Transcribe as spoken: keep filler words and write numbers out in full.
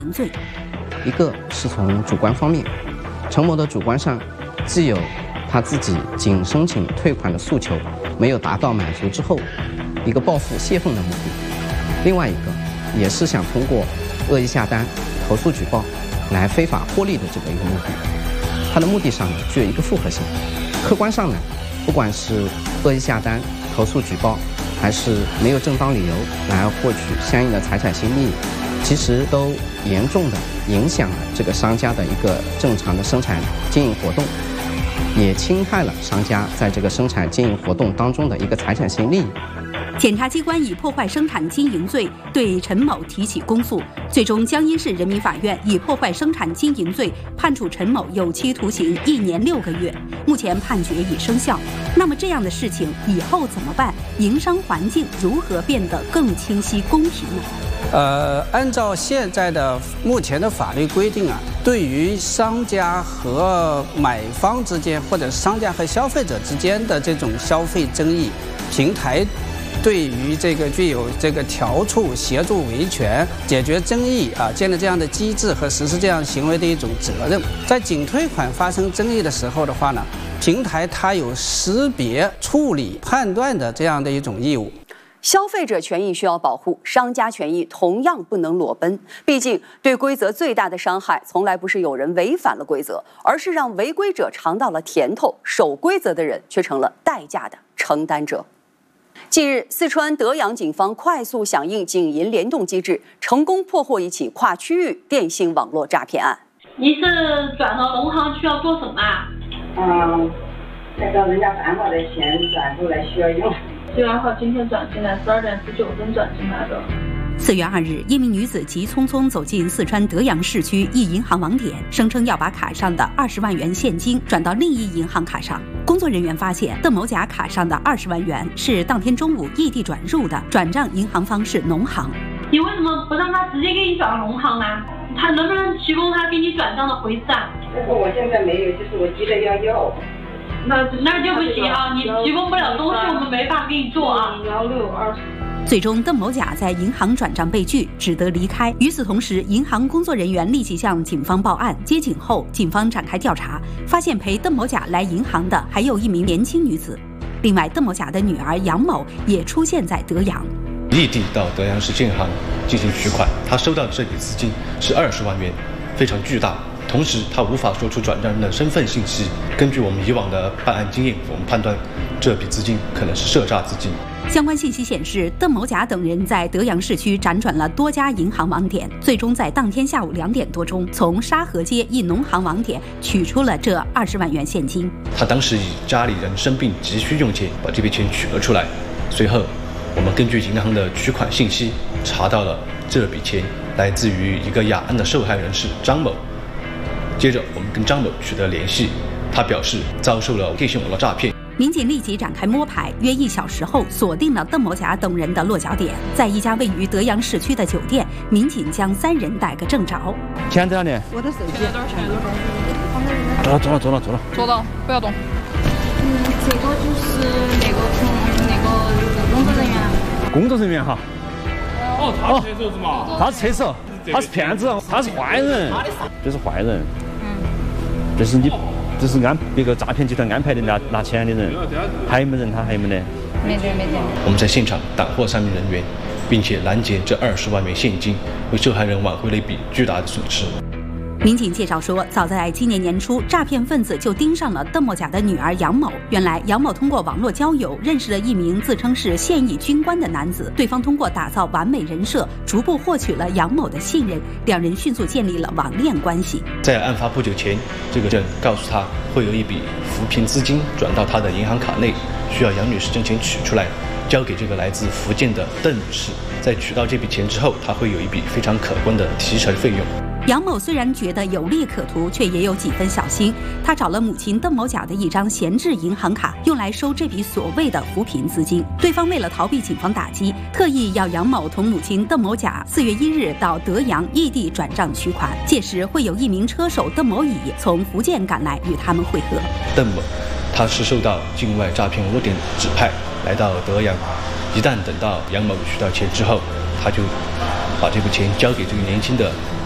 罪。 一个是从主观方面，陈某的主观上，既有他自己仅申请退款的诉求没有达到满足之后，一个报复泄愤的目的；另外一个也是想通过恶意下单、投诉举报来非法获利的这个一个目的。他的目的上呢具有一个复合性，客观上呢，不管是恶意下单、投诉举报，还是没有正当理由来获取相应的财产性利益，其实都严重的影响了这个商家的一个正常的生产经营活动，也侵害了商家在这个生产经营活动当中的一个财产性利益。 检察机关以破坏生产经营罪对陈某提起公诉，最终江阴市人民法院以破坏生产经营罪判处陈某有期徒刑一年六个月。目前判决已生效。那么这样的事情以后怎么办？营商环境如何变得更清晰公平呢？ 呃，按照现在的目前的法律规定啊，对于商家和买方之间，或者商家和消费者之间的这种消费争议，平台对于这个具有这个调处、协助维权、解决争议啊，建立这样的机制和实施这样行为的一种责任。在仅退款发生争议的时候的话呢，平台它有识别、处理、判断的这样的一种义务。 消费者权益需要保护，商家权益同样不能裸奔。毕竟，对规则最大的伤害，从来不是有人违反了规则，而是让违规者尝到了甜头，守规则的人却成了代价的承担者。近日，四川德阳警方快速响应警银联动机制，成功破获一起跨区域电信网络诈骗案。 你是转到农行需要做什么啊？ 嗯，那个人家担保的钱转出来需要用。 七月二号今天转进来，十二点十九分转进来的。 四月二日，一名女子急匆匆走进四川德阳市区一银行网点，声称要把卡上的二十万元现金转到另一银行卡上。工作人员发现，邓某甲卡上的二十万元是当天中午异地转入的，转账银行方是农行。 你为什么不让他直接给你转到农行呢？他能不能提供他给你转账的回执啊？ 但是我现在没有，就是我急着要要。 那那就不行啊！你提供不了东西，我们没法给你做啊。幺六二。 最终，邓某甲在银行转账被拒，只得离开。与此同时，银行工作人员立即向警方报案。接警后，警方展开调查，发现陪邓某甲来银行的还有一名年轻女子。另外，邓某甲的女儿杨某也出现在德阳。 异地到德阳市建行进行取款，他收到的这笔资金是二十万元，非常巨大。同时，他无法说出转账人的身份信息。根据我们以往的办案经验，我们判断这笔资金可能是涉诈资金。 相关信息显示，邓某甲等人在德阳市区辗转了多家银行网点，最终在当天下午两点多钟，从沙河街一农行网点取出了这二十万元现金。 他当时以家里人生病急需用钱，把这笔钱取了出来。随后，我们根据银行的取款信息，查到了这笔钱来自于一个雅安的受害人是张某。接着，我们跟张某取得联系，他表示遭受了电信网络诈骗。 民警立即展开摸排，约一小时后锁定了邓某甲等人的落脚点，在一家位于德阳市区的酒店，民警将三人逮个正着。 钱在哪里？ 我的手机。多少钱？ 坐了，坐了，坐了，坐了。 坐到，不要动。嗯，这个就是那个从那个工作人员。 工作人员哈。 哦， 他是车手子嘛？他是车手，他是骗子，他是坏人，这是坏人。嗯。这是你。这是安别个诈骗集团安排的拿拿钱的人，还有没人？他还有没得？ 没得没得。 我们在现场打获三名人员，并且拦截这二十万元现金，为受害人挽回了一笔巨大的损失。 民警介绍说，早在今年年初，诈骗分子就盯上了邓某甲的女儿杨某。原来，杨某通过网络交友认识了一名自称是现役军官的男子，对方通过打造完美人设，逐步获取了杨某的信任，两人迅速建立了网恋关系。 在案发不久前，这个人告诉他会有一笔扶贫资金转到他的银行卡内，需要杨女士将钱取出来，交给这个来自福建的邓女士。在取到这笔钱之后，他会有一笔非常可观的提成费用。 杨某虽然觉得有利可图，却也有几分小心。他找了母亲邓某甲的一张闲置银行卡，用来收这笔所谓的扶贫资金。对方为了逃避警方打击，特意要杨某同母亲邓某甲四月一日到德阳异地转账取款。届时会有一名车手邓某乙从福建赶来与他们会合。 邓某，他是受到境外诈骗网络点指派来到德阳，一旦等到杨某取到钱之后，他就把这笔钱交给这个年轻的